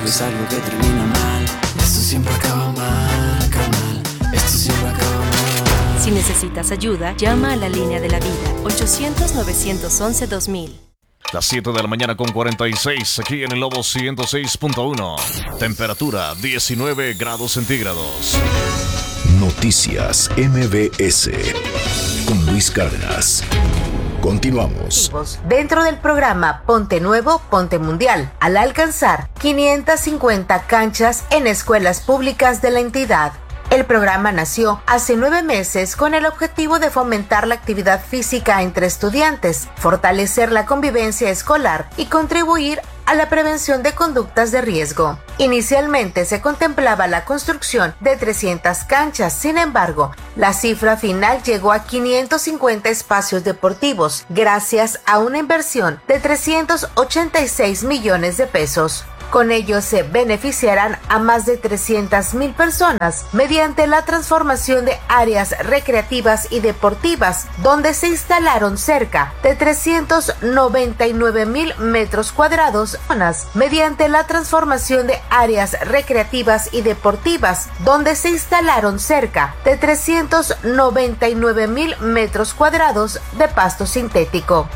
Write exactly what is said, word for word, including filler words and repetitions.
es algo que termina mal. Esto siempre acaba mal, carnal. Esto siempre acaba mal. Si necesitas ayuda, llama a la línea de la vida, ochocientos, novecientos once, dos mil. Las siete de la mañana con cuarenta y seis, aquí en el Lobo ciento seis punto uno. Temperatura diecinueve grados centígrados. Noticias M V S con Luis Cárdenas. Continuamos. Dentro del programa Ponte Nuevo, Ponte Mundial, al alcanzar quinientas cincuenta canchas en escuelas públicas de la entidad. El programa nació hace nueve meses con el objetivo de fomentar la actividad física entre estudiantes, fortalecer la convivencia escolar y contribuir a la prevención de conductas de riesgo. Inicialmente se contemplaba la construcción de trescientas canchas, sin embargo, la cifra final llegó a quinientos cincuenta espacios deportivos, gracias a una inversión de trescientos ochenta y seis millones de pesos. Con ello se beneficiarán a más de trescientas mil personas mediante la transformación de áreas recreativas y deportivas, donde se instalaron cerca de trescientos noventa y nueve mil metros cuadrados mediante la transformación de áreas recreativas y deportivas, donde se instalaron cerca de trescientos noventa y nueve mil metros cuadrados de pasto sintético.